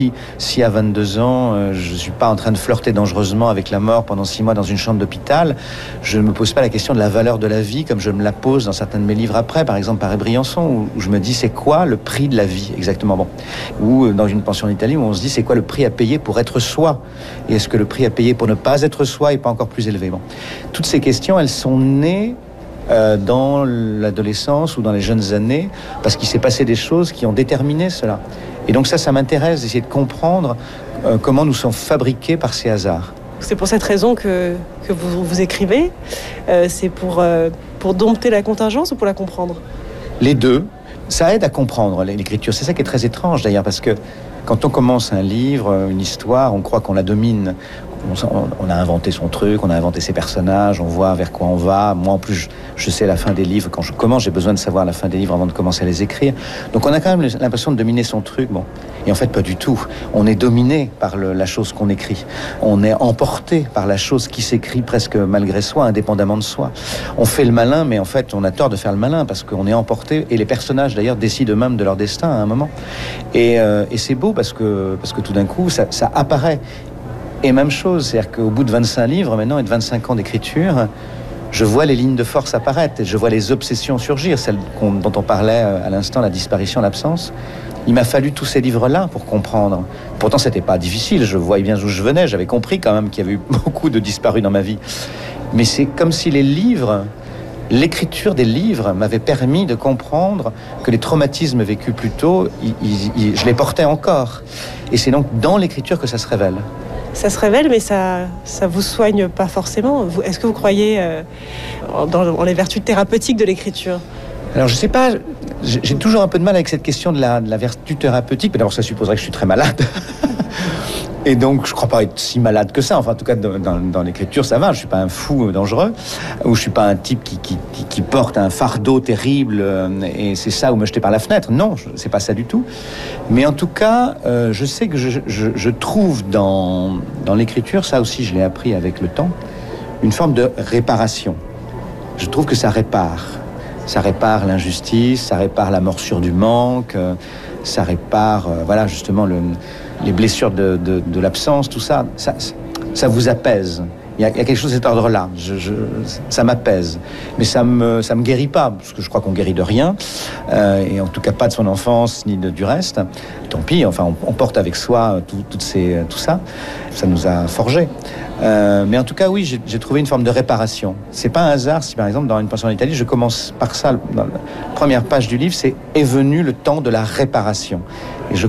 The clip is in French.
Si à 22 ans, je ne suis pas en train de flirter dangereusement avec la mort pendant 6 mois dans une chambre d'hôpital, je ne me pose pas la question de la valeur de la vie comme je me la pose dans certains de mes livres après, par exemple par Briançon, où je me dis c'est quoi le prix de la vie exactement, bon. Ou dans une pension en Italie où on se dit c'est quoi le prix à payer pour être soi, et est-ce que le prix à payer pour ne pas être soi n'est pas encore plus élevé, bon. Toutes ces questions, elles sont nées dans l'adolescence ou dans les jeunes années, parce qu'il s'est passé des choses qui ont déterminé cela. Et donc ça m'intéresse d'essayer de comprendre comment nous sommes fabriqués par ces hasards. C'est pour cette raison que vous écrivez. C'est pour dompter la contingence ou pour la comprendre ? Les deux. Ça aide à comprendre l'écriture. C'est ça qui est très étrange d'ailleurs, parce que quand on commence un livre, une histoire, on croit qu'on la domine. On a inventé son truc, on a inventé ses personnages, on voit vers quoi on va. Moi, en plus, je sais la fin des livres. Quand je commence, j'ai besoin de savoir la fin des livres avant de commencer à les écrire. Donc, on a quand même l'impression de dominer son truc. Bon. Et en fait, pas du tout. On est dominé par la chose qu'on écrit. On est emporté par la chose qui s'écrit presque malgré soi, indépendamment de soi. On fait le malin, mais en fait, on a tort de faire le malin parce qu'on est emporté. Et les personnages, d'ailleurs, décident eux-mêmes de leur destin à un moment. Et c'est beau parce que tout d'un coup, ça apparaît. Et même chose, c'est-à-dire qu'au bout de 25 livres maintenant et de 25 ans d'écriture, je vois les lignes de force apparaître, et je vois les obsessions surgir, celles dont on parlait à l'instant, la disparition, l'absence. Il m'a fallu tous ces livres-là pour comprendre. Pourtant, c'était pas difficile, je voyais bien d'où je venais, j'avais compris quand même qu'il y avait eu beaucoup de disparus dans ma vie. Mais c'est comme si l'écriture des livres m'avait permis de comprendre que les traumatismes vécus plus tôt, je les portais encore. Et c'est donc dans l'écriture que ça se révèle. Ça se révèle, mais ça vous soigne pas forcément. Est-ce que vous croyez dans les vertus thérapeutiques de l'écriture ? Alors, je sais pas, j'ai toujours un peu de mal avec cette question de la vertu thérapeutique. Mais d'abord, ça supposerait que je suis très malade. Et donc, je crois pas être si malade que ça. Enfin, en tout cas, dans l'écriture, ça va. Je suis pas un fou dangereux, ou je suis pas un type qui porte un fardeau terrible, et c'est ça, ou me jeter par la fenêtre. Non, c'est pas ça du tout. Mais en tout cas, je sais que je trouve dans l'écriture, ça aussi, je l'ai appris avec le temps, une forme de réparation. Je trouve que ça répare. Ça répare l'injustice, ça répare la morsure du manque, ça répare, voilà, justement, les blessures de l'absence, tout ça, ça vous apaise. Il y a quelque chose de cet ordre-là. Ça m'apaise. Mais ça me guérit pas, parce que je crois qu'on guérit de rien, et en tout cas pas de son enfance, ni du reste. Tant pis, enfin, on porte avec soi tout ça. Ça nous a forgés. Mais en tout cas, oui, j'ai trouvé une forme de réparation. C'est pas un hasard si, par exemple, dans Une pension en Italie, je commence par ça. Dans la première page du livre, c'est « Est venu le temps de la réparation ». Et je